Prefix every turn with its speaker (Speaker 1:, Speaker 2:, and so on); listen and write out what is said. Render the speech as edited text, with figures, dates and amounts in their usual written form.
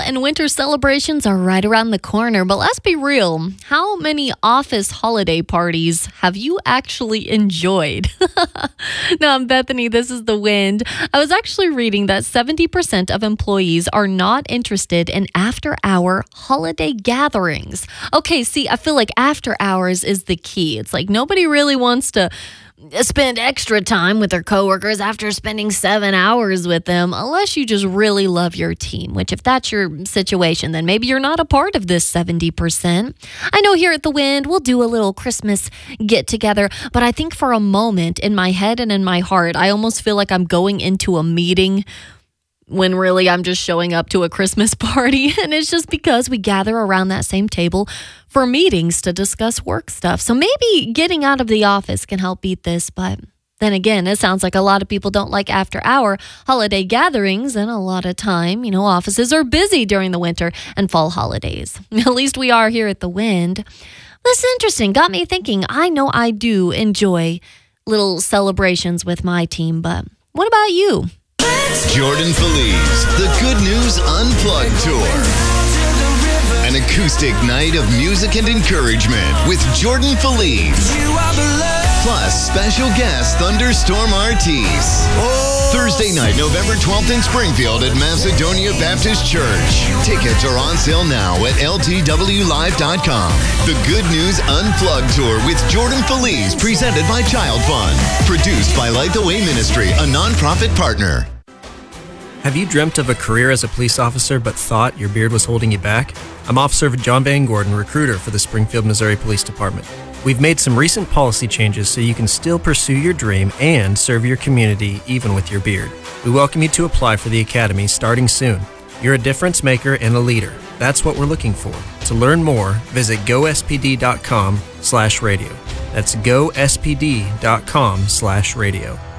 Speaker 1: and winter celebrations are right around the corner, but let's be real. How many office holiday parties have you actually enjoyed? Now, I'm Bethany. This is The Wind. I was actually reading that 70% of employees are not interested in after-hour holiday gatherings. Okay, see, I feel like after hours is the key. It's like nobody really wants to spend extra time with their coworkers after spending 7 hours with them, unless you just really love your team, which if that's your situation, then maybe you're not a part of this 70%. I know here at The Wind, we'll do a little Christmas get together, but I think for a moment in my head and in my heart, I almost feel like I'm going into a meeting when really I'm just showing up to a Christmas party. And it's just because we gather around that same table for meetings to discuss work stuff. So maybe getting out of the office can help beat this. But then again, it sounds like a lot of people don't like after-hour holiday gatherings. And a lot of time, offices are busy during the winter and fall holidays. At least we are here at The Wind. This is interesting. Got me thinking. I know I do enjoy little celebrations with my team, but what about you?
Speaker 2: Jordan Feliz, the Good News Unplugged Tour. An acoustic night of music and encouragement with Jordan Feliz. Plus special guest Thunderstorm Artis. Thursday night, November 12th in Springfield at Macedonia Baptist Church. Tickets are on sale now at ltwlive.com. The Good News Unplugged Tour with Jordan Feliz, presented by Child Fund. Produced by Light the Way Ministry, a nonprofit partner.
Speaker 3: Have you dreamt of a career as a police officer but thought your beard was holding you back? I'm Officer John Van Gordon, recruiter for the Springfield, Missouri Police Department. We've made some recent policy changes so you can still pursue your dream and serve your community even with your beard. We welcome you to apply for the Academy starting soon. You're a difference maker and a leader. That's what we're looking for. To learn more, visit gospd.com/radio. That's gospd.com/radio.